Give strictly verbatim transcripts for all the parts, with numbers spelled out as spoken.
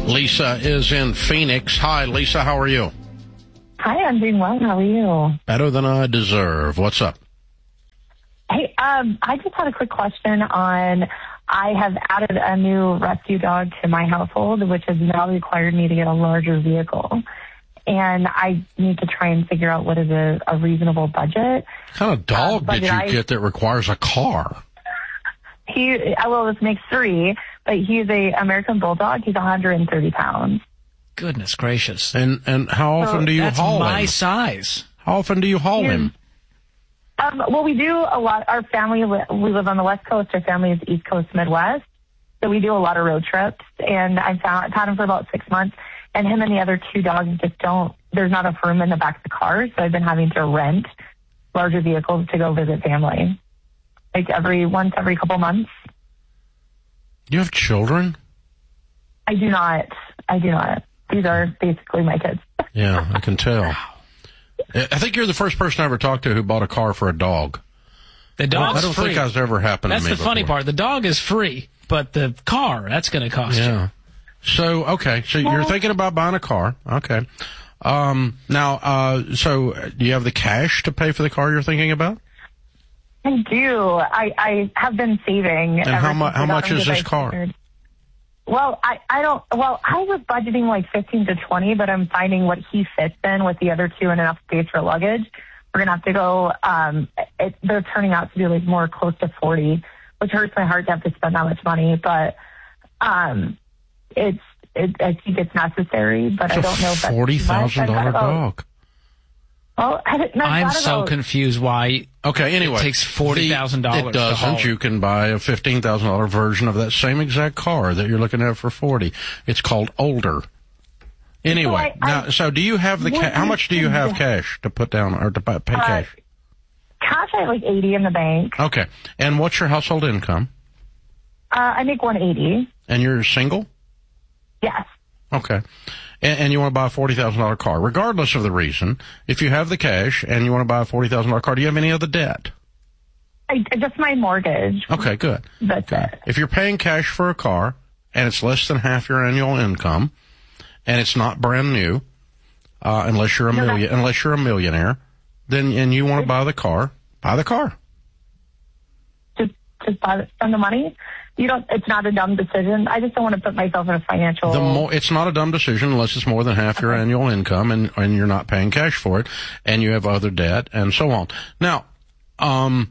Lisa is in Phoenix. Hi, Lisa. How are you? Hi, I'm doing well. How are you? Better than I deserve. What's up? Hey, um, I just had a quick question on, I have added a new rescue dog to my household, which has now required me to get a larger vehicle. And I need to try and figure out what is a, a reasonable budget. What kind of dog um, did you I, get that requires a car? He, well, this makes three, but he's a American Bulldog. He's one hundred thirty pounds. Goodness gracious. And and how often so do you that's haul my him? size. How often do you haul he's, him? Um, well, we do a lot. Our family, we live on the West Coast. Our family is East Coast, Midwest. So we do a lot of road trips. And I've, found, I've had him for about six months. And him and the other two dogs just don't, there's not enough room in the back of the car. So I've been having to rent larger vehicles to go visit family. Like every, once every couple months. You have children? I do not. I do not. These are basically my kids. Yeah, I can tell. I think you're the first person I ever talked to who bought a car for a dog. The dog's well, I don't free. think that's ever happened that's to me That's the funny before. part. The dog is free, but the car, that's going to cost yeah. you. So, okay. So well, you're thinking about buying a car. Okay. Um, now, uh, so do you have the cash to pay for the car you're thinking about? I do. I, I have been saving. And how, mu- how much is this car? Figured. Well, I, I don't, well, I was budgeting like fifteen to twenty, but I'm finding what he fits in with the other two and enough space for luggage. We're going to have to go, um, it, they're turning out to be like more close to forty, which hurts my heart to have to spend that much money, but, um, it's, it, I think it's necessary, but it's I don't know if that's forty thousand dollars dog. Well, I, no, I'm so about, confused why okay, anyway, it takes forty thousand dollars. It doesn't. To you can buy a fifteen thousand dollars version of that same exact car that you're looking at for forty. It's called Older. Anyway, so I, now, I, so do you have the ca- how much do you have cash to put down or to buy, pay uh, cash? Cash, I have like eighty in the bank. Okay. And what's your household income? Uh, I make one eighty. And you're single? Yes. Okay. And, and you want to buy a forty thousand dollars car, regardless of the reason. If you have the cash and you want to buy a forty thousand dollars car, do you have any other debt? I, just my mortgage. Okay, good. That's good. it. If you're paying cash for a car and it's less than half your annual income and it's not brand new, uh, unless you're a No, million, unless you're a millionaire, then and you want to buy the car, buy the car. Just, just buy the, spend the money. You don't. It's not a dumb decision. I just don't want to put myself in a financial. The more, it's not a dumb decision unless it's more than half your okay. annual income and, and you're not paying cash for it and you have other debt and so on. Now, um,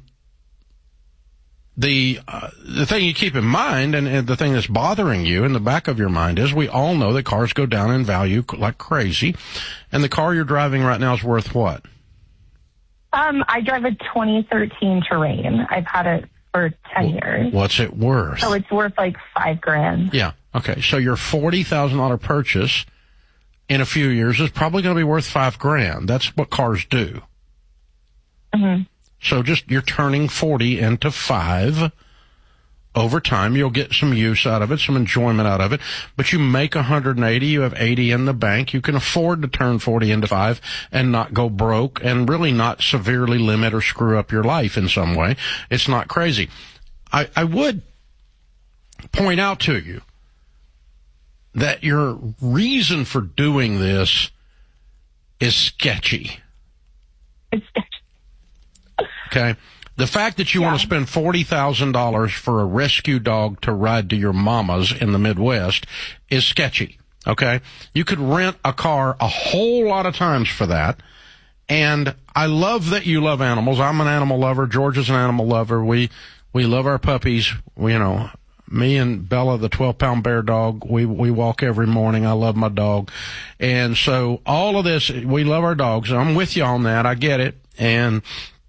the, uh, the thing you keep in mind and, and the thing that's bothering you in the back of your mind is we all know that cars go down in value like crazy. And the car you're driving right now is worth what? Um, I drive a twenty thirteen Terrain. I've had it for ten years. What's it worth? So it's worth like five grand. Yeah. Okay. So your forty thousand dollars purchase in a few years is probably going to be worth five grand. That's what cars do. Mm-hmm. So just, you're turning forty into five. Over time, you'll get some use out of it, some enjoyment out of it. But you make one hundred eighty, you have eighty in the bank. You can afford to turn forty into five and not go broke and really not severely limit or screw up your life in some way. It's not crazy. I, I would point out to you that your reason for doing this is sketchy. It's Okay? The fact that you yeah. want to spend forty thousand dollars for a rescue dog to ride to your mama's in the Midwest is sketchy. Okay? You could rent a car a whole lot of times for that. And I love that you love animals. I'm an animal lover. George is an animal lover. We, we love our puppies. We, you know, me and Bella, the twelve pound bear dog, we, we walk every morning. I love my dog. And so all of this, we love our dogs. I'm with you on that. I get it. And,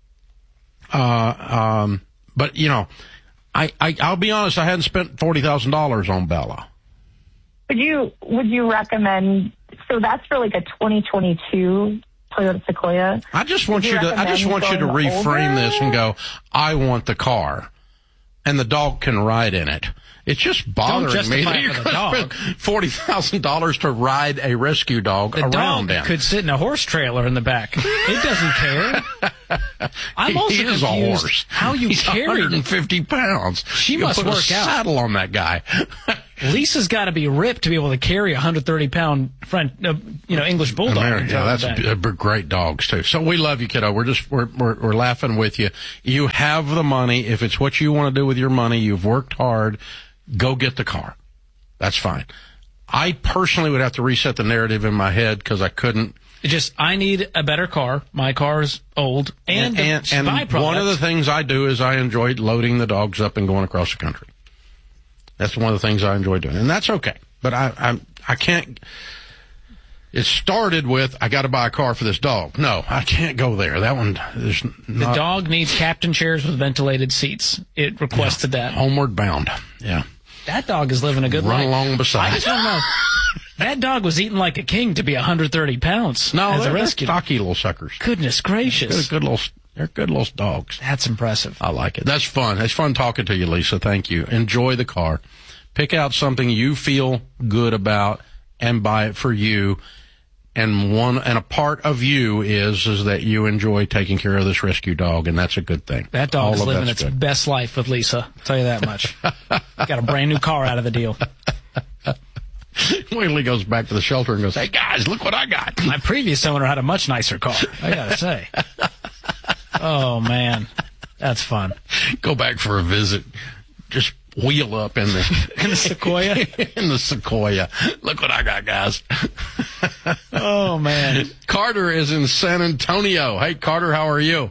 Uh, um, but you know, I, I, I'll be honest, I hadn't spent forty thousand dollars on Bella. Would you, would you recommend, so that's for like a twenty twenty-two Toyota Sequoia. I just want you, you to, I just want you to reframe older? this and go, I want the car and the dog can ride in it. It's just bothering me that you're going to spend forty thousand dollars to ride a rescue dog the around dog him. Could sit in a horse trailer in the back. It doesn't care. I'm he, also he is confused a horse. how you He's carry one hundred fifty pounds. She you must put work a out. saddle on that guy. Lisa's got to be ripped to be able to carry a one hundred thirty pound French, uh, you know, English bulldog. American, yeah, that's a, a, great dogs too. So we love you, kiddo. We're just we're, we're we're laughing with you. You have the money. If it's what you want to do with your money, you've worked hard. Go get the car. That's fine. I personally would have to reset the narrative in my head because I couldn't. It just, I need a better car. My car is old. And, and, and, and one of the things I do is I enjoy loading the dogs up and going across the country. That's one of the things I enjoy doing. And that's okay. But I, I, I can't, it started with, I got to buy a car for this dog. No, I can't go there. That one is not. The dog needs captain chairs with ventilated seats. It requested yeah, that. Homeward bound. Yeah. That dog is living a good Run life. Run along beside. I just want to know. That dog was eating like a king to be one hundred thirty pounds. No, as they're, a rescue. they're stocky little suckers. Goodness gracious. They're good little, they're good little dogs. That's impressive. I like it. That's fun. It's fun talking to you, Lisa. Thank you. Enjoy the car. Pick out something you feel good about and buy it for you. And one, and a part of you is, is that you enjoy taking care of this rescue dog, and that's a good thing. That dog All is living its good. best life with Lisa. I'll tell you that much. Got a brand new car out of the deal. Wait till he goes back to the shelter and goes, hey, guys, look what I got. My previous owner had a much nicer car, I gotta say. Oh, man. That's fun. Go back for a visit. Just wheel up in the... in the Sequoia? in the Sequoia. Look what I got, guys. Oh, man. Carter is in San Antonio. Hey, Carter, how are you?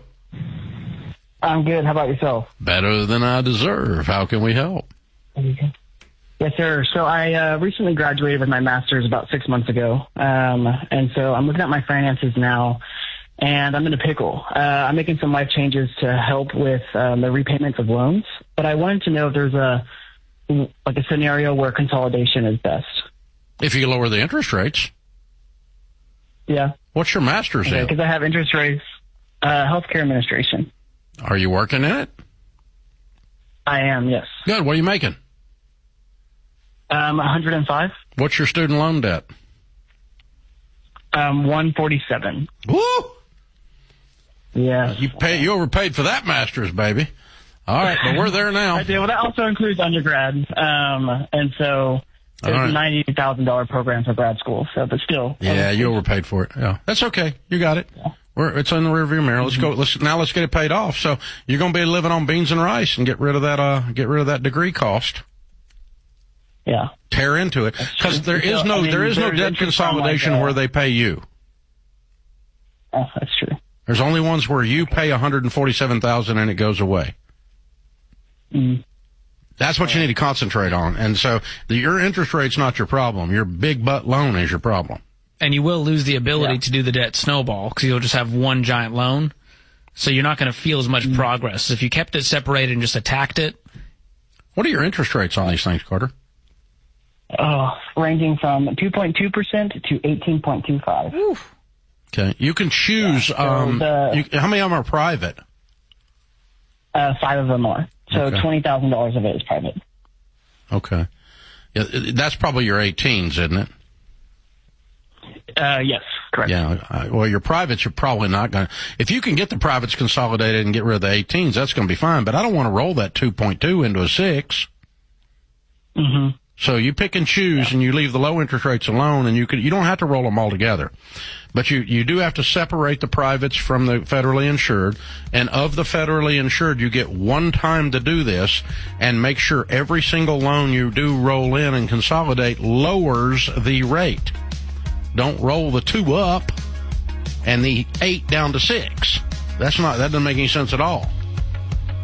I'm good. How about yourself? Better than I deserve. How can we help? Yes, sir. So I uh, recently graduated with my master's about six months ago, um, and so I'm looking at my finances now, and I'm in a pickle. Uh, I'm making some life changes to help with um, the repayments of loans, but I wanted to know if there's a like a scenario where consolidation is best. If you lower the interest rates. Yeah. What's your master's in? Because I have interest rates, uh, healthcare administration. Are you working in it? I am, yes. Good. What are you making? Um, one hundred five. What's your student loan debt? Um, one forty-seven. Woo! Yeah. You pay. You overpaid for that master's, baby. All right, but we're there now. I do. Well, that also includes undergrad, um, and so there's right. a ninety thousand dollar program for grad school. So, but still. Yeah, you overpaid for it. Yeah, that's okay. You got it. Yeah. We're, it's in the rearview mirror. Let's go. Let's now. Let's get it paid off. So you're going to be living on beans and rice and get rid of that. Uh, get rid of that degree cost. Yeah. Tear into it because there is no I mean, there is no debt consolidation like, uh, where they pay you. Oh, that's true. There's only ones where you pay one hundred forty-seven thousand dollars and it goes away. Mm. That's what you need to concentrate on. And so the, your interest rate's not your problem. Your big butt loan is your problem. And you will lose the ability yeah. to do the debt snowball because you'll just have one giant loan. So you're not going to feel as much mm. progress. If you kept it separated and just attacked it. What are your interest rates on these things, Carter? Oh, ranging from two point two percent to eighteen point two five. Okay. You can choose, yeah, so um, the, you, how many of them are private? Uh, five of them are. So okay. twenty thousand dollars of it is private. Okay. Yeah, that's probably your eighteens, isn't it? Uh, yes, correct. Yeah, well, your privates, you're probably not going to, if you can get the privates consolidated and get rid of the eighteens, that's going to be fine, but I don't want to roll that two point two into a six. Mm-hmm. So you pick and choose, yeah. and you leave the low interest rates alone, and you can, you don't have to roll them all together. But you, you do have to separate the privates from the federally insured, and of the federally insured, you get one time to do this, and make sure every single loan you do roll in and consolidate lowers the rate. Don't roll the two up and the eight down to six. That's not, that doesn't make any sense at all.